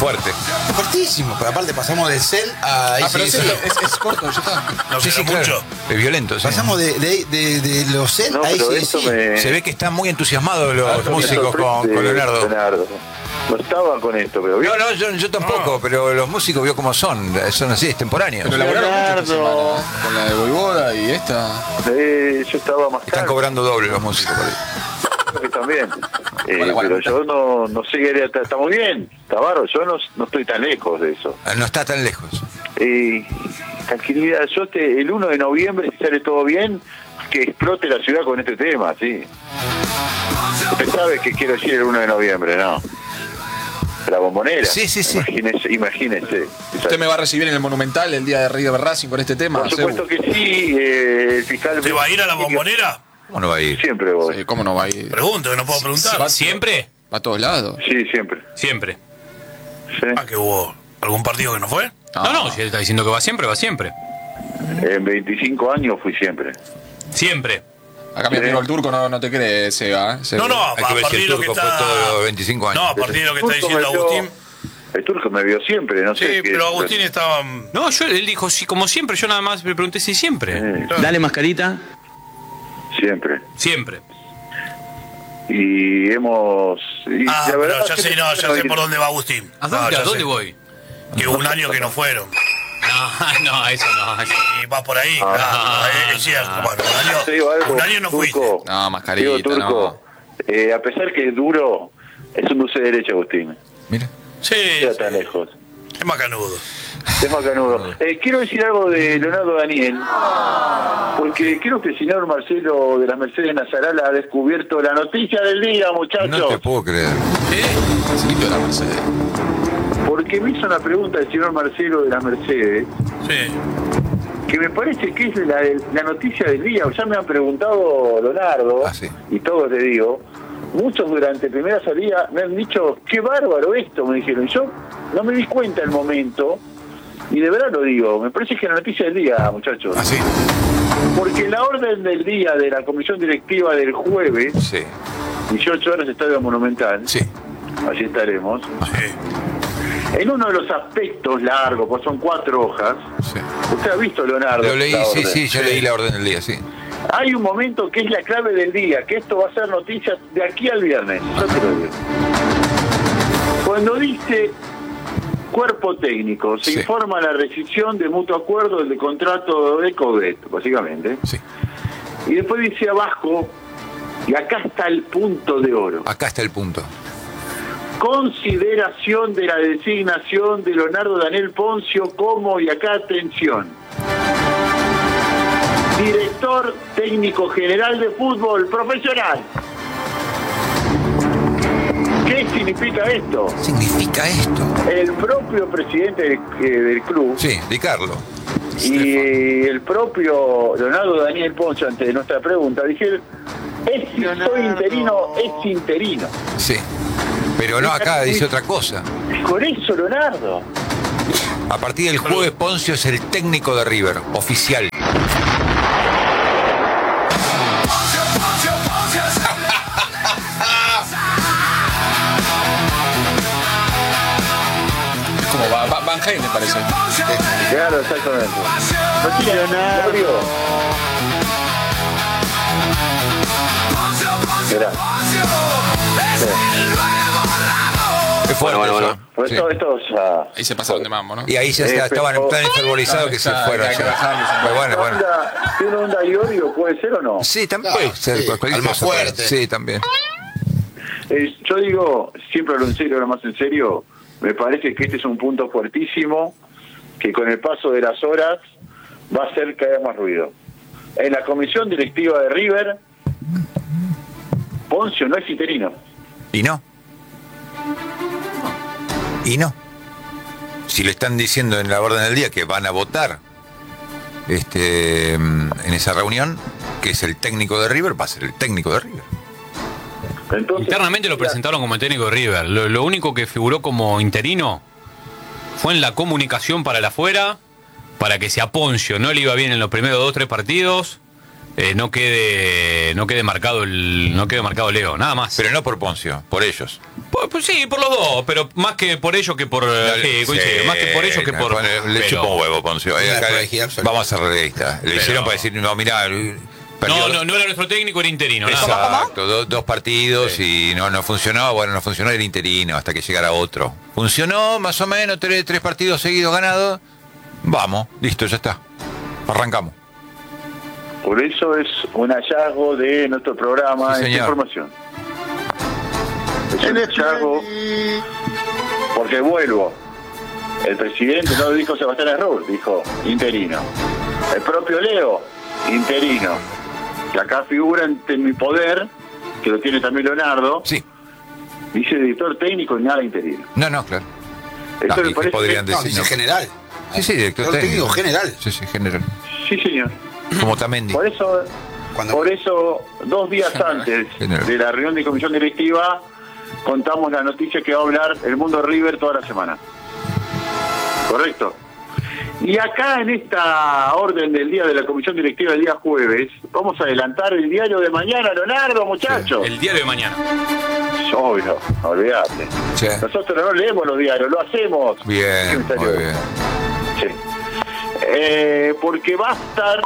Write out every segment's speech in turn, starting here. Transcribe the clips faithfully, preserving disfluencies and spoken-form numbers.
Fuerte. Cortísimo, pero aparte pasamos de Cell a... Ah, pero sí, sí, sí. es, es corto, ya está. No Sí, sé sí, claro. mucho. Es violento, sí. Pasamos de, de, de, de los Cell No, a pero ese esto sí. me... Se ve que están muy entusiasmados los me músicos con, sorprende, con Leonardo. Leonardo. No estaba con esto, pero... No, no, yo, yo tampoco, pero los músicos vio cómo son, son así, extemporáneos. Pero laboraron mucho esta Leonardo. semana, ¿eh? Con la de Voivoda y esta. Eh, yo estaba más Están cobrando doble los músicos por ahí. que también. Eh, Bueno, bueno, pero yo no, no sé qué está, está muy bien, está bárbaro, yo no, no estoy tan lejos de eso. Ah, no está tan lejos. Eh, tranquilidad, yo te, el uno de noviembre, si sale todo bien, que explote la ciudad con este tema, sí. Usted sabe qué quiero decir el uno de noviembre, ¿no? La Bombonera. Sí, sí, sí. Imagínese, imagínese. ¿Usted me va a recibir en el Monumental el día de River Racing con este tema? Por supuesto que sí, eh, el fiscal... ¿Te va a ir a la Bombonera? ¿Cómo no va a ir? Siempre voy. Sí, ¿cómo no va a ir? Pregunto, que no puedo preguntar. Va- ¿Siempre? Va a todos lados. Sí, siempre. Siempre. Sí. Ah, que hubo algún partido que no fue. No, no, si él está diciendo que va siempre, va siempre. En veinticinco años fui siempre. Siempre. Acá mi Sí. amigo el turco no, no te cree, Seba. ¿eh? No, no, a, Hay que ver si partir el de lo que turco fue está. todos los veinticinco años. No, a partir de lo que está El turco diciendo me vio- Agustín. El turco me vio siempre, no sé. Sí, qué- pero Agustín estaba. No, yo, él dijo, sí, como siempre, yo nada más le pregunté si siempre. Eh, Dale mascarita. siempre. Siempre. Y hemos... y Ah, la verdad pero ya es que sé, no, ya sé por dónde va Agustín. ¿A No, dónde, ya ¿a dónde sé. voy? Que hubo un año que no fueron. No, no, eso no. eso- Y vas por ahí, Ah. claro, es, es cierto. Bueno, un Te digo año, algo, un año no fuiste. Turco. No, mascarita, Digo, Turco, eh, a pesar que es duro, es un dulce de derecha, Agustín. Mira. Sí, Ya sí, está lejos. es macanudo. Es macanudo. Eh, quiero decir algo de Leonardo Daniel, porque creo que el señor Marcelo de las Mercedes Nazaral ha descubierto la noticia del día, muchachos. No te puedo creer. Sí, de la Mercedes. Porque me hizo una pregunta el señor Marcelo de las Mercedes, Sí. que me parece que es la, la noticia del día. Ya me han preguntado Leonardo, Ah, sí. y todos le digo, muchos durante primera salida me han dicho, qué bárbaro esto, me dijeron. Y yo no me di cuenta el momento, y de verdad lo digo, me parece que es la noticia del día, muchachos. ¿Ah, sí? Porque la orden del día de la comisión directiva del jueves, Sí. dieciocho horas, Estadio Monumental, Sí. allí estaremos, Sí. en uno de los aspectos largos, pues son cuatro hojas, Sí. usted ha visto, Leonardo. Lo leí, la sí, orden. sí, yo leí la orden del día, sí. Hay un momento que es la clave del día, que esto va a ser noticia de aquí al viernes, yo te lo digo. Cuando dice cuerpo técnico, se Sí. informa la rescisión de mutuo acuerdo del contrato de Codet, básicamente. Sí. Y después dice abajo, y acá está el punto de oro, Acá está el punto. consideración de la designación de Leonardo Daniel Poncio como, y acá atención, director técnico general de fútbol profesional. ¿Qué significa esto? ¿Significa esto? El propio presidente del, eh, del club Sí, Di Carlo. y el propio Leonardo Daniel Poncio, ante nuestra pregunta, dijeron, es si soy interino, es interino. Sí. Pero no, acá dice otra cosa. Por eso, Leonardo. A partir del jueves, Poncio es el técnico de River, oficial. Es como Va- Va- Van Halen, me parece. Claro, exactamente. No tiene Leonardo. Mirá. Sí. Es fuerte, Bueno, bueno, eso. Pues Sí. esto, esto ya... Ahí se pasaron de mambo, ¿no? Y ahí ya Eh, está- estaban pero- tan enfervorizados que se Ya, fueron. hay que ya. bajarles un Pero bueno, bueno. Onda, ¿tiene onda Iorio? ¿Puede ser o no? Sí, también Claro, puede ser sí, cualquier alma cosa. fuerte. Sí, también. Eh, yo digo, siempre hablo en serio, ahora más en serio, me parece que este es un punto fuertísimo que con el paso de las horas va a hacer cada vez más ruido. En la comisión directiva de River, Poncio no es interino. Y no. Y no. Si le están diciendo en la orden del día que van a votar este, en esa reunión, que es el técnico de River, va a ser el técnico de River. Entonces, Internamente lo presentaron como técnico de River. Lo, lo único que figuró como interino fue en la comunicación para el afuera, para que si a Poncio no le iba bien en los primeros dos o tres partidos, eh, no quede no quede marcado el no quede marcado Leo, nada más. Pero no por Poncio, por ellos. Pues, pues sí, por los dos, pero más que por ellos que por eh, sí, coincido, Sí, más que por ellos que por Le pero- chupó un huevo, Poncio. Eh, Una acá- prolijidad absoluta. vamos a ser realistas. Le Pero- hicieron para decir, no, mirá. No, no, no era nuestro técnico, era interino, nada más. Exacto, do- dos partidos y no, no funcionó, bueno, no funcionó el interino hasta que llegara otro. Funcionó más o menos, tres, tres partidos seguidos ganados. Vamos, listo, ya está. Arrancamos. Por eso es un hallazgo de nuestro programa, Sí, esta señor. información. Es un hallazgo porque vuelvo. El presidente no lo dijo Sebastián Errur, dijo interino. El propio Leo, interino. Que acá figura en, en mi poder, que lo tiene también Leonardo, Sí. dice director técnico y nada interino. No, no, claro. Esto No, me ¿y qué parece podrían que- No, decir? dice No. general. Sí, sí, director Yo te técnico. digo general. Sí, sí, general. Sí, señor. Como Tamendi. Por eso, Cuando- por eso dos días antes General. de la reunión de comisión directiva, contamos la noticia que va a hablar el Mundo River toda la semana. ¿Correcto? Y acá en esta orden del día de la comisión directiva del día jueves, vamos a adelantar el diario de mañana, Leonardo, muchachos. El diario de mañana. Obvio, olvídate. Sí. Nosotros no leemos los diarios, lo hacemos. ¿Qué Bien, me salió? muy bien. Sí. Eh, porque va a estar...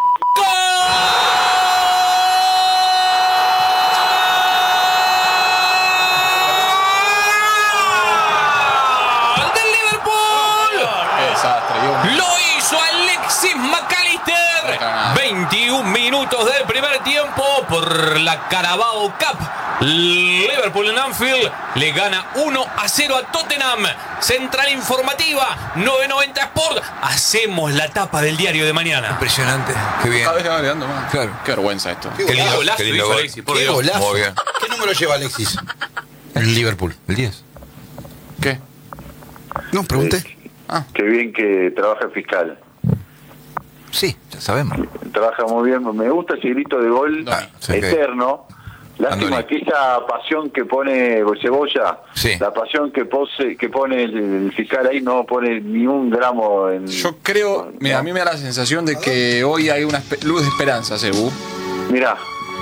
¡Gol del Liverpool! Qué desastre, Dios mío. Lo hizo Alexis McAllister. veintiún minutos del primer tiempo por la Carabao Cup. Liverpool en Anfield le gana uno a cero a Tottenham. Central Informativa, nueve noventa Sport. Hacemos la tapa del diario de mañana. Impresionante. Qué bien. Cada vez va agregando más. Claro. Qué vergüenza esto. Qué Qué lindo, golazo. qué lindo hizo gol. Alexis, por Qué Dios. golazo. Muy bien. ¿Qué número lleva Alexis? En Liverpool. El diez. ¿Qué? No, pregunté. Qué bien que trabaja el fiscal. Sí, ya sabemos. Trabaja muy bien, me gusta ese grito de gol Ah, sí, eterno. Lástima Andoni. que esa pasión que pone Cebolla, Sí. la pasión que pose, que pone el, el fiscal ahí no pone ni un gramo en... Yo creo, mira, a mí me da la sensación de que hoy hay una espe- luz de esperanza, Cebu. Mirá,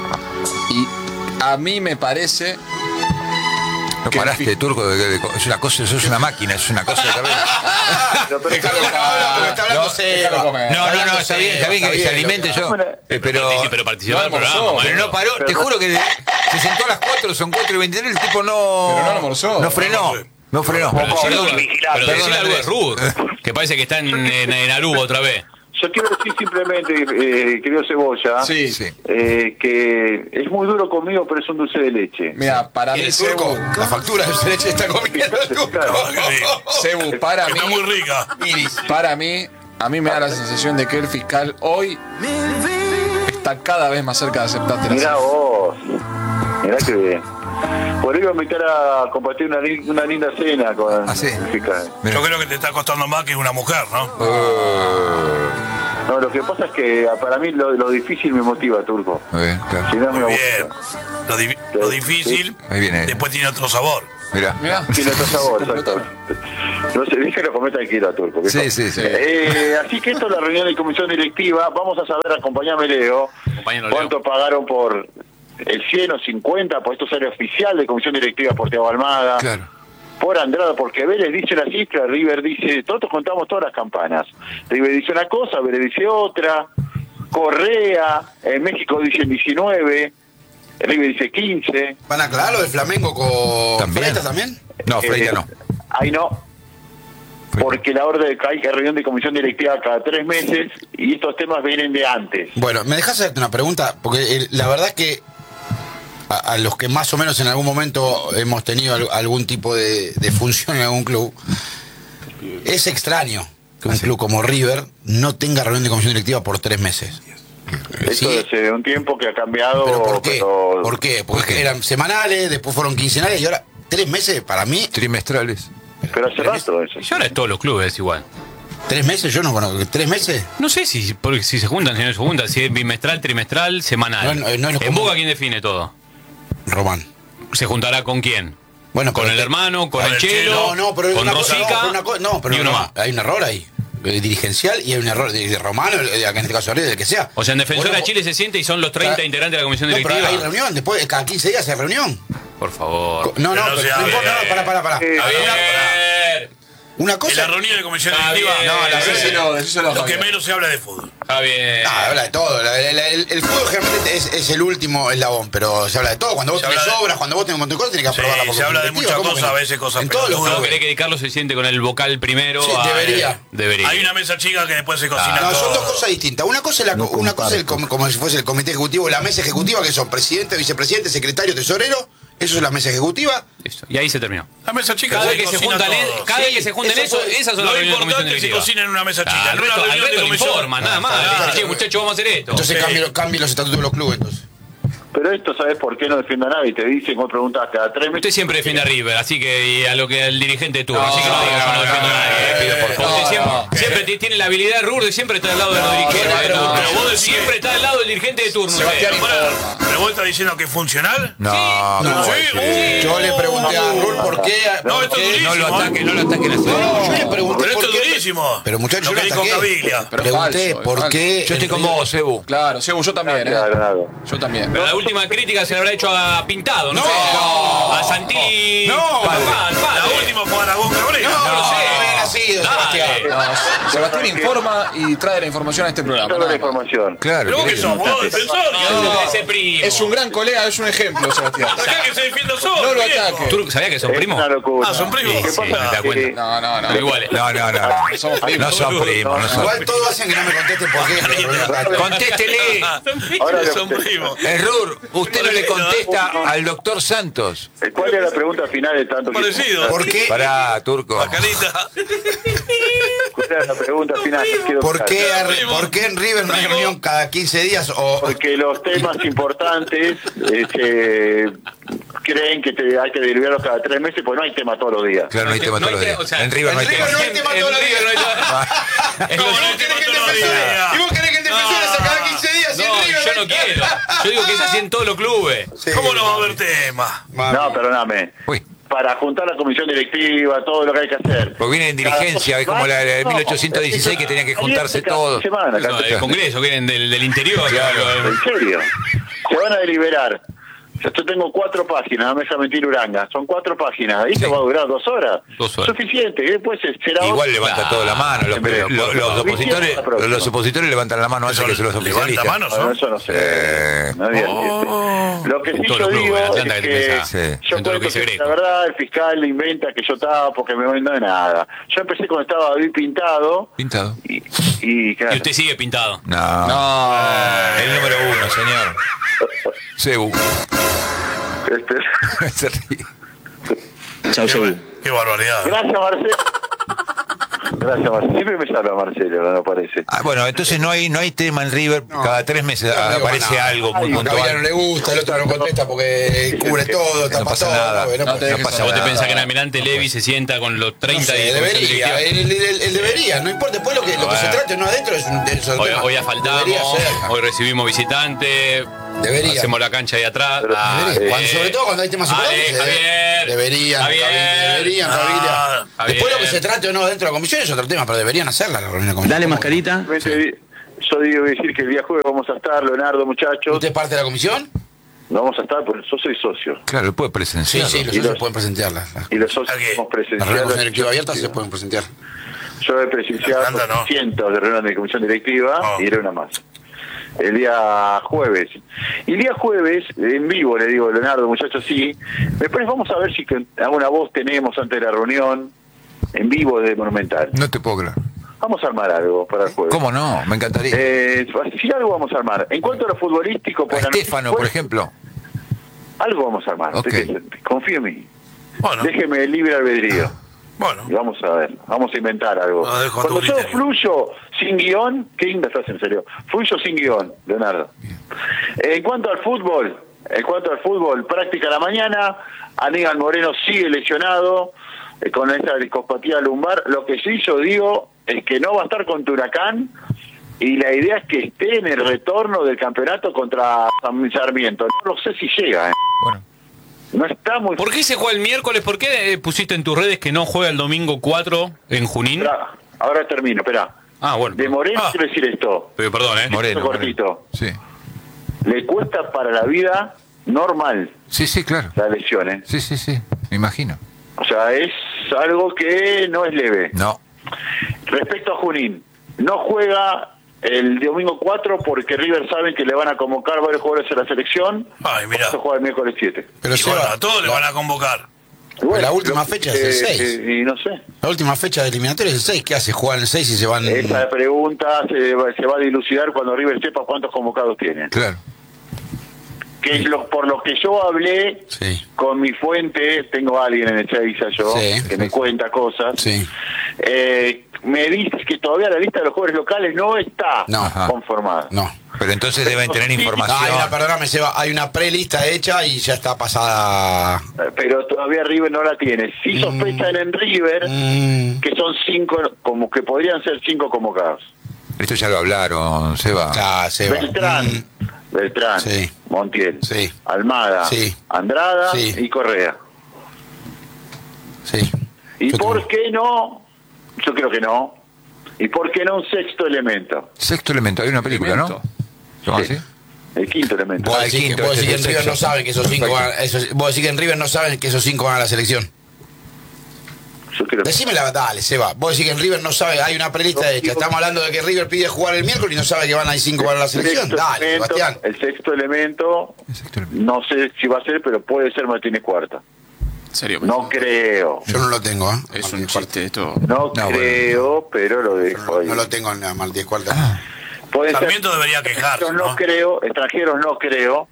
Y a mí me parece. No que paraste, fi- turco. de- de- de- es una cosa, eso es una máquina, es una cosa de cabeza. pero, pero- Porque está hablando No, Seba. déjalo comer. No, no, no, está bien, está bien que se alimente yo. Eh, pero, Sí, pero participó del No almorzó, programa. pero no paró, te juro que de- se sentó a las cuatro, son cuatro y veintitrés, el tipo no. Pero no almorzó. No frenó. No frenó. Pero decirle Perdón, algo- pero perdón, decirle algo de Andrés. Ruth, que parece que está en, en, en Aruba otra vez. yo quiero decir simplemente, eh, querido Cebolla, Sí. Sí. eh, que es muy duro conmigo, pero es un dulce de leche. Mira, para mí, El turco, Cebu, la factura de leche está comiendo el turco. Cebu, para mí, Está muy rica. Iris. para mí, a mí me da la sensación de que el fiscal hoy está cada vez más cerca de aceptarte la Mirá cena. vos, mirá que bien. Podría invitar a compartir una, li- una linda cena con Ah, sí. el fiscal. Mira. Yo creo que te está costando más que una mujer, ¿no? No, lo que pasa es que para mí lo, lo difícil me motiva, Turco. Muy bien, claro. Si no me Muy bien. gusta. Lo, di- lo difícil Ahí viene. después tiene otro sabor. Mira. Mirá. Tiene otro sabor, exacto. No se dice que lo cometa tranquilo, Turco. que Sí, no. sí, sí. Eh, así que esto es la reunión de comisión directiva. Vamos a saber, acompañame, Leo, Acompáñalo, Leo. cuánto pagaron por el cien o cincuenta, pues esto sale oficial de comisión directiva por Thiago Almada. Claro. Por Andrada, porque Vélez dice una cifra, River dice, nosotros contamos todas las campanas. River dice una cosa, Vélez dice otra, Correa, en México dicen diecinueve, River dice quince. ¿Van a aclarar lo del Flamengo con También. Freitas también? No, Freita Eh, no. Ahí no, porque la orden de hay reunión de comisión directiva cada tres meses y estos temas vienen de antes. Bueno, ¿me dejas hacerte una pregunta? Porque eh, la verdad que a, a los que más o menos en algún momento hemos tenido al- algún tipo de, de función en algún club, es extraño que un club como River no tenga reunión de comisión directiva por tres meses. Esto Sí, hace un tiempo que ha cambiado. ¿pero por qué? pero- ¿Por qué? Porque eran semanales, después fueron quincenales y ahora tres meses para mí. Trimestrales. Pero hace rato eso. Y ahora es todos los clubes es igual. ¿Tres meses? Yo no conozco. ¿Tres meses? No sé si, porque si se juntan, si no se juntan, si es bimestral, trimestral, semanal. No, no, no es lo en común. Boca, ¿quién define todo? Román. ¿Se juntará con quién? Bueno, ¿Con pero el te- hermano? ¿Con Con el el Chelo? Chelo. No, no, pero ¿Con una cosa- Rosica? no, pero una co- no, pero y uno no, más. hay un error ahí. eh, dirigencial y hay un error de, de Romano, de, en este caso del que sea. O sea, en Defensora Bueno, de Chile se siente y son los treinta Cada- integrantes de la comisión No, directiva. pero hay reunión, después cada quince días hay reunión. Por favor. No, no, Pero no pero se no hable. importa, no, pará, pará, pará. Eh, Javier. Una En cosa. la reunión de comisión Está directiva, bien, no, la está verdad, bien. Decíselo, decíselo a lo que Javier. menos se habla de fútbol. Javier. Ah, habla de todo. La- la- la- el, el fútbol generalmente es, es el último eslabón, pero se habla de todo. Cuando vos Se tenés habla de- obras, cuando vos tenés un montón de cosas, tenés que Sí, aprobar la se habla de directiva. muchas ¿Cómo que cosas, no? a veces cosas En todos los pelotudas. ¿No clubes. querés que Carlos se siente con el vocal primero? Sí, Ah, debería. eh, Debería. Hay una mesa chica que después se cocina No, son todo. dos cosas distintas. Una cosa es, la, No una cosa es el comparto. com- como si fuese el comité ejecutivo, la mesa ejecutiva, que son presidente, vicepresidente, secretario, tesorero. Eso es la mesa ejecutiva. Listo. Y ahí se terminó. La mesa chica Cada se vez que se cocina juntan, en- todo. cada vez Sí, que se juntan eso eso, fue- esas son Lo las reuniones de comisión importante es que se directiva. cocina en una mesa chica. Ah, al En una resto, al reunión de resto le comisión. informan, nada más. Claro. Le dicen, che, muchachos, vamos a hacer esto. Entonces Sí. cambien, cambien los estatutos de los clubes. Entonces. Pero esto, ¿sabes por qué no defiende a nadie? Te dicen, vos preguntás cada tres meses. Usted siempre defiende a River, así que y a lo que al dirigente de turno, No, así que no diga yo no defiendo a nadie. no, pido por no, favor. Usted no, siempre, no. siempre t- tiene la habilidad ruda de siempre estar al lado de los dirigentes. pero- No, pero vos no, decís siempre que- está al lado del dirigente de turno. Sebastián usted. Pará, ¿pero vos estás diciendo que es funcional? No, No, ¿cómo sí, va a ser? Yo le pregunté a Rul por qué. No, por esto es qué- durísimo. No lo ataquen, no lo ataquen así. No, yo le pregunté Pero por esto es qué. durísimo. Pero muchachos, Lo yo que le dijo ataqué. Caviglia. Pero Pregunté falso, por falso. qué. Yo estoy con vos, Ebu. Claro, Sebu, yo también, ¿eh? Claro, claro. Yo también. Pero la última crítica se la habrá hecho a Pintado, ¿no? No. sé. A Santilli. No. Papá, al padre. La última fue Aragón Cabrera. No, lo sé. no había nacido, Dale. Sebastián. No, Sebastián informa y trae la información a este programa. Toda la nada más. información. Claro. ¿Pero vos qué ¿qué sos? ¿Vos defensor? No, no, ese primo. Es un gran colega, es un ejemplo, Sebastián. Acá que se defienda solo. No lo viejo. ataque. ¿Tú sabías que son Es primos? una locura. Ah, son primos. ¿Qué Sí, pasa? me da cuenta. Que- No, no, no. Pero iguales. No, no, no. Somos primos. No son primos, no son Igual primos. todos hacen que no me contesten por qué. Contéstele. Ahora lo- Son primos. Error, usted no le contesta al doctor Santos. ¿Cuál es la pregunta final de tanto que- Parecido. ¿Por qué? Pará, Turco. ¿Cuál Bacanita. es la pregunta final? Quiero ¿Por qué, saber. a- ¿Por qué en River no hay reunión cada quince días? O, Porque los temas importantes eh, se creen que te, hay que deliberarlos cada tres meses, pues no hay tema todos los días. Claro, no hay tema No todos hay los te- días. o sea, En River no hay en River tema. no hay tema En todos los River no hay días. tema. Es lo No, que- no hay ¿Vos querés que el tema todos los defensor- días. ¿Y vos querés que el defensor No. haga cada quince días? y en No, River yo no hay- quiero. Yo digo que es así en todos los clubes. Sí. ¿Cómo no va a haber tema? No, perdóname. Uy. Para juntar la comisión directiva, todo lo que hay que hacer. Porque viene en dirigencia, es como la de No, mil ochocientos dieciséis que tenía que juntarse cada todos. semana, No, cada- el Congreso, vienen del, del interior. claro. ¿En serio? Se van a deliberar. Yo tengo cuatro páginas, no me deja mentir Uranga. Son cuatro páginas. ¿Y esto va a durar dos horas? Dos horas. Suficiente. Después será Igual otro. levanta toda la mano. Los, Pero, los- los opositores, la próxima. los opositores levantan la mano antes que los Levanta oficialistas. manos, Bueno, ¿no? eso no sé. Eh. Nadie entiende. Lo que sí Todos yo los clubes, digo Atlanta es que que te pensás. Sí. yo En todo lo cuento que dice que Greco. la verdad el fiscal le inventa que yo estaba porque me no de nada. Yo empecé cuando estaba David Pintado Pintado. y, y claro, Y usted sigue pintado. No. No. El número uno, señor. Cebu. este, Se ríe. Qué, qué barbaridad. gracias Marcelo. Gracias Marcelo. Siempre me salva Marcelo, no parece. Ah, bueno, entonces no hay no hay tema en River. Cada tres meses No, no digo aparece nada. algo muy A Gabriela no puntual. le gusta, el otro no contesta porque cubre todo, tapa pasa todo. nada. porque No te dejes pasa ¿Vos te nada. pensás que en Almirante Levi se sienta con los No treinta sé, y debería, él, él- él- él debería, no importa después lo que, lo que se trate o no adentro es un, es un Hoy, tema. hoy asfaltamos, Debería ser. hoy recibimos visitantes, Debería. hacemos la cancha de atrás. Pero Ah, Debería. eh, Cuando- sobre todo cuando hay temas Ale, importantes. Javier, debe- deberían, Javier, Gabriela, deberían, Ah, Gabriela. Javier. Después lo que se trate o no dentro de la comisión es otro tema, pero deberían hacerla la reunión de comisión. Dale, mascarita. Simplemente yo digo decir que el día jueves vamos a estar, Leonardo, muchachos. ¿Usted es parte de la comisión? No vamos a estar, porque yo soy socio. Claro, puede Sí, presenciar. sí, los Y socios los- pueden presentarla. Las Y los socios ¿A qué? somos las reuniones de presenciales. directiva abiertas se pueden presentar. Yo he presenciado Anda, no. cientos de reuniones de comisión directiva Oh. y era una más. El día jueves. Y el día jueves, en vivo, le digo, Leonardo, muchachos, sí. Después vamos a ver si que alguna voz tenemos antes de la reunión, en vivo de Monumental. No te puedo creer. Vamos a armar algo para el jueves. ¿Cómo no? Me encantaría. Eh, si algo vamos a armar. En cuanto a lo futbolístico, A por la noche, Estefano, pues, por ejemplo. algo vamos a armar. Ok. Confío en mí. Bueno, Déjeme el libre albedrío. bueno. Y vamos a ver, vamos a inventar algo. Lo dejo a tu Cuando yo criterio. fluyo sin guión, qué linda frase, en serio. Fluyo sin guión, Leonardo. En cuanto al fútbol, en cuanto al fútbol, práctica a la mañana, Aníbal Moreno sigue lesionado eh, con esa discopatía lumbar. Lo que sí yo digo es que no va a estar contra Huracán y la idea es que esté en el retorno del campeonato contra San Sarmiento. No lo sé si llega, ¿eh? Bueno. No está muy... ¿Por qué se juega el miércoles? ¿Por qué eh, pusiste en tus redes que no juega el domingo cuatro en Junín? Tra- ahora termino, espera. Ah, bueno. De Moreno Ah. quiero decir esto. Pero perdón, ¿eh? Moreno. cortito. Moreno. Sí. Le cuesta para la vida normal Sí, sí, claro. la lesión, ¿eh? Sí, sí, sí. Me imagino. O sea, es algo que no es leve. No. Respecto a Junín, no juega el domingo cuatro porque River saben que le van a convocar varios jugadores a la selección. Ay, mirá. Se juega el miércoles siete. Pero Y bueno, Seba, a todos le la, van a convocar. Y bueno, la última lo- fecha es el seis. eh, y no sé. la última fecha de eliminatoria es el seis. ¿Qué hace? Juegan el seis y se van. Esa pregunta se, va- se va a dilucidar cuando River sepa cuántos convocados tiene. Claro. Que es lo, por lo que yo hablé Sí. con mi fuente, tengo a alguien en el Seiza yo, Sí. que me cuenta cosas. Sí. Eh, me dice que todavía la lista de los jugadores locales no está No. Ajá. conformada. No. Pero entonces deben tener No, información. hay una, perdóname, Seba, hay una prelista hecha y ya está pasada. Eh, Pero todavía River no la tiene. Sí sospechan en River Mm, que son cinco, como que podrían ser cinco convocados. Esto ya lo hablaron, Seba. claro, Seba. Beltrán, Mm, Beltrán, Sí. Montiel, Sí. Almada, Sí. Andrada Sí. y Correa. sí. ¿Y Yo por tengo- qué no? Yo creo que no. ¿Y por qué no un sexto elemento? Sexto elemento. Hay una película, ¿no? Elemento. ¿Se llama Sí. así? El quinto elemento. Vos Ah, decís, que, quinto, vos este decís que es en el River no sexto. saben que esos cinco van, esos- vos decís que en River no saben que esos cinco van a la selección. Yo creo que Decime la dale, Seba. Vos decís que en River no sabe, hay una prelista hecha. Estamos hablando de que River pide jugar el miércoles y no sabe que van a ir cinco para la el selección. sexto Dale, elemento- Sebastián. el sexto elemento, El sexto elemento. no sé si va a ser, pero puede ser Martínez Cuarta. ¿En serio? No creo. Yo no lo tengo, ¿eh? Es un Martín, chiste esto. No, No, creo, pero lo Yo dejo no, ahí. no lo tengo en la Martínez Cuarta. Puede ser. Sarmiento debería quejarse, Extranjeros no ¿no? creo, extranjeros no creo,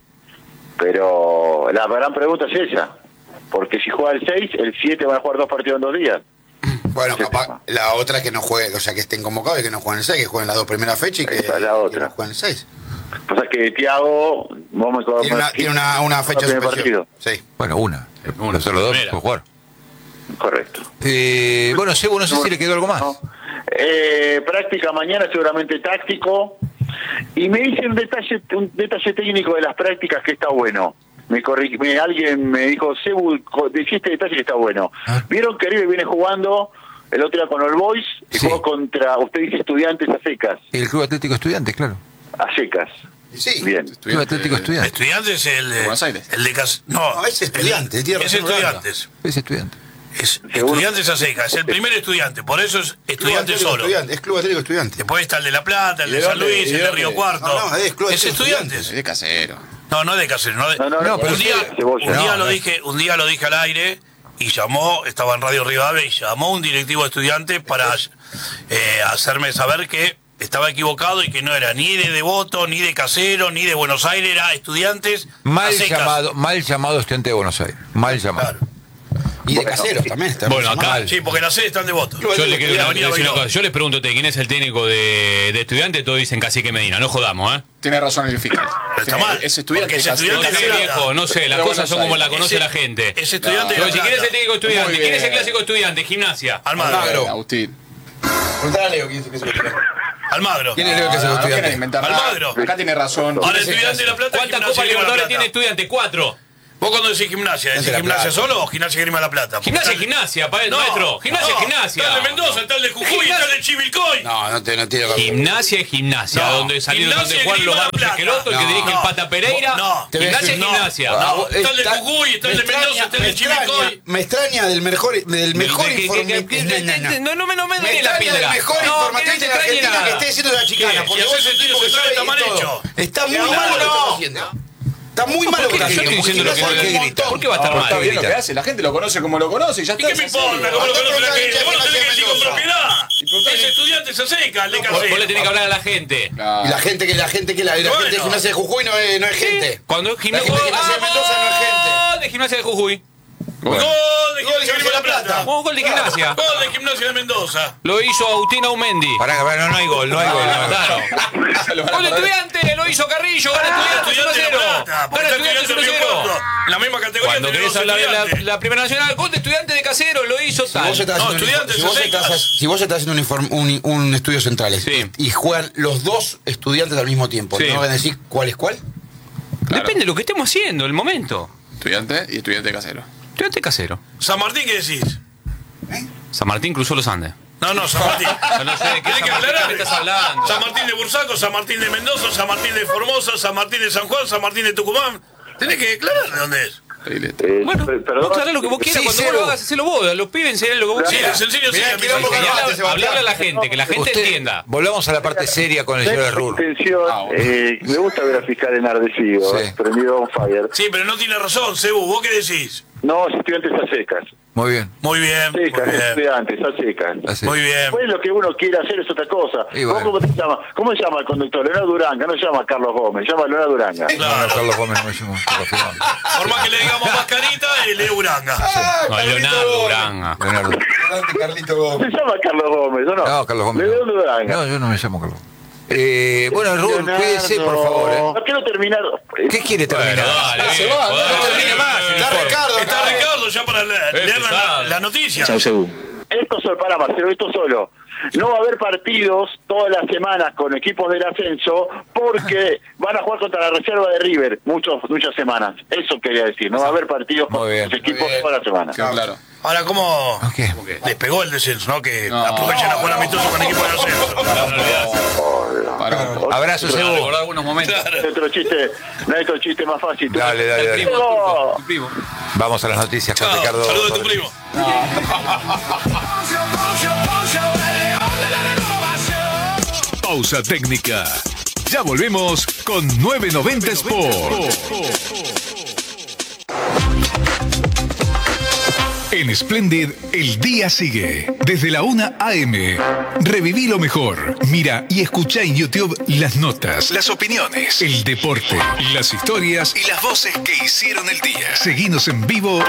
pero la gran pregunta es esa. Porque si juega el seis, el siete van a jugar dos partidos en dos días. Bueno, Sí, capaz, tema. la otra es que no jueguen, o sea, que estén convocados y que no jueguen el seis, que jueguen las dos primeras fechas y que, Esa es la otra. que no jueguen el seis. Pasa que Thiago, vamos a Tiene una, tiene una, una fecha de primer suspensión. partido. Sí. Bueno, una. Una, Los otros dos primera. pueden jugar. Correcto. Eh, bueno, Sebo, no sé si le quedó algo más. No. Eh, práctica mañana, seguramente táctico. Y me dice un detalle, un detalle técnico de las prácticas que está bueno. Me corrig- me- alguien me dijo, Sebu, co- decía este detalle que está bueno. Ah. Vieron que River viene jugando el otro día con All Boys y Sí. jugó contra, usted dice estudiantes a secas. El Club Atlético Estudiantes, claro. A secas. Sí. Bien. Club Atlético Estudiantes. Estudiantes es el de, Buenos Aires. el de Cas- no, No, es estudiante, el- tiene es razón, estudiantes. Es estudiante. Es Seguro. estudiantes a seca, es el primer estudiante, por eso es Club estudiante Atlético solo. Estudiante, es Club Atlético Estudiante. Después está el de La Plata, el ¿Y de de San dónde? Luis, ¿Y el de de dónde? Río Cuarto. No, no, es Club es Atlético estudiantes. Es de casero. No, no es de Cáceres. No, de- No, no, No, pero un día, Cebolla. un día No, lo no. dije, un día lo dije al aire y llamó, estaba en Radio Rivadavia y llamó un directivo de estudiantes para eh, hacerme saber que estaba equivocado y que no era ni de Devoto, ni de Casero, ni de Buenos Aires, era estudiantes a Mal secas. llamado, mal llamado estudiante de Buenos Aires. Mal llamado. Claro. Y de Bueno, caseros sí. también está. Bueno, muy acá- mal. Sí, porque la sede está en Devoto. Club Yo, le Atlético quiero Avenida decir una Bailó. cosa. Yo les pregunto a ustedes quién es el técnico de, de estudiantes, todos dicen Cacique Medina, no jodamos, ¿eh? Tiene razón el fiscal. Está mal, Es estudiante. porque es de estudiante No Castellón. sé, de viejo, no sé, las Pero cosas son Buenos como la Aires. conoce Ese- la gente. es estudiante de Pero La si quién es el Plata. técnico de estudiante, Muy quién es el bien. clásico de estudiante, gimnasia. Almagro. Almagro. Agustín. Preguntale a Leo quién es el que se estudiante. Almagro. ¿Quién es Leo que es el No, no quieren estudiante? inventar nada. Almagro. Acá tiene razón. Ahora estudiante de La Plata. ¿Cuántas Gimnasia copas Grima La Libertadores Plata. tiene estudiante? Cuatro. ¿Vos cuando decís gimnasia, decís Es de La gimnasia Plata. solo o gimnasia Grima La Plata? Porque Gimnasia, está el- gimnasia, pa- No, maestro. Gimnasia, no, gimnasia. Está el de Mendoza, está el de Jujuy, Gimnasia- está el de Chivilcoy. No, no, te, no tiene razón. Gimnasia es gimnasia, No, donde salieron Gimnasia donde Juan Grima La Lobano Plata. Esqueloto, el que No, dirige el no. Pata Pereira. No, te voy a Gimnasia es decir, no. gimnasia. No, Ah, está el de está- Jujuy, está el me de Mendoza, extraña- está el de me extraña- Chivilcoy. Me extraña del mejor, del mejor Que- que- informe. que- que- No, no, no. No, no me no me Me duele la extraña piedra. del mejor No, que no informatista te en extrañe Argentina nada. que esté diciendo la chicana. ¿Qué? Porque Si vos haces sos el tipo que estudios sabe está y mal todo. hecho. Está muy Y mal lo que ahora estás no. haciendo. Está muy mal lo ¿Por que qué? estás Yo haciendo. estoy diciendo lo porque que- no ¿Por hace un qué? montón. ¿Por qué va a estar No, mal? está bien lo que Grita. hace. La gente lo conoce como lo conoce y ya ¿Y está. qué me es así. importa? ¿Cómo lo Andá conoce la a gente? Vos lo tenés que decir con Mendoza. propiedad. preguntale- Es estudiante se seca, el de Vos vos le tenés que Casero. hablar a la gente. Y la gente que la gente que la, la Bueno. gente de gimnasia de Jujuy no es, no es gente. Cuando es La gimnasia, gente de gimnasia de Mendoza no es gente. ¡Vamos! De gimnasia de Jujuy. Gol de Gimnasia Grima La Plata. Vamos, gol de gimnasia. Gol de Gimnasia de Mendoza. Lo hizo Agustín Aumendi. Pará, pará, no, no hay gol, no hay gol. Ah, claro. Se lo van a Gol de acordar. estudiante, lo hizo Carrillo, gana estudiante Estudiante de uno a La cero. Plata. Porque Gana está estudiante estudiante uno de a Río cero. Cuarto. En la misma categoría Cuando tenemos querés hablar de la, estudiantes. la primera nacional, gol de estudiante de casero, lo hizo Si tal. vos estás No, haciendo, un, estudiantes si vos secas. estás, si vos estás haciendo un, inform- un, un estudio centrales Sí. y juegan los dos estudiantes al mismo tiempo, Sí. ¿no van a decir cuál es cuál? Depende de lo que estemos haciendo, el momento. Estudiante y estudiante casero. Estudiante casero. San Martín, ¿qué decís? San Martín cruzó los Andes. No, no, San Martín. No, no sé de qué Tenés San que Martín aclarar. me estás hablando. San Martín de Bursaco, San Martín de Mendoza, San Martín de Formosa, San Martín de San Juan, San Martín de Tucumán. Tenés que aclarar de dónde es. Eh, Bueno, per- perdón. vos harás lo que vos quieras, Sí, cuando vos Cero. lo hagas, hacelo vos, los pibes enseñan lo que vos Sí, quieras. les enseño, sí, Mirá, a mí quilombo también. con Hablarle- Sebastián. hablarle a la gente, que la gente Usted- entienda. Volvamos a la parte seria con el señor Rul. Atención, eh, me gusta ver al fiscal enardecido, Sí. prendido on fire. Sí, pero no tiene razón, Cebu. ¿Vos qué decís? No, estudiantes a secas. Muy bien. Muy bien, muy Secas, bien. estudiantes a secas. Así. Muy bien. Después lo que uno quiere hacer es otra cosa. Y ¿Cómo, bueno. cómo se llama? ¿Cómo se llama el conductor? Leonardo Duranga, no se llama Carlos Gómez, se llama Leonardo Duranga. No, no, Claro. Carlos Gómez no me llamo. Carlos Gómez. Por más que le digamos mascarita, eh, le Uranga. No, Leonardo Uranga. Leonardo. Carlito Gómez. Se llama Carlos Gómez, ¿o no? No, Carlos Gómez. Leonardo No, Duranga. no yo no me llamo Carlos. Eh, bueno, Rul, Leonardo. cuídese, por favor. ¿eh? No quiero terminar. ¿Qué quiere terminar? Dale, Se bien, va, no, dale, no termine más. bien, Está bien. Ricardo. Está acá. Ricardo ya para le- leer la, pesado. la noticia. Esto solo, para Marcelo, esto solo. No va a haber partidos todas las semanas con equipos del ascenso porque van a jugar contra la reserva de River muchos, muchas semanas. Eso quería decir. No va a haber partidos con Muy bien. los equipos Muy bien. toda la semana. Claro. Ahora, ¿cómo ¿Qué? les pegó el descenso, no? Que aprovechen a jugar amistoso con equipos de ascenso. Abrazo, Para Cebu. recordar algunos momentos. No hay otro chiste, no hay otro chiste más fácil. Dale, dale, El dale. primo, No. el primo. Vamos a las noticias con Chao, Ricardo. saludos a tu primo. Pausa técnica. Ya volvemos con nueve noventa Sport. En Splendid, el día sigue. Desde la una a eme. Reviví lo mejor. Mira y escucha en YouTube las notas, las opiniones, el deporte, las historias y las voces que hicieron el día. Seguinos en vivo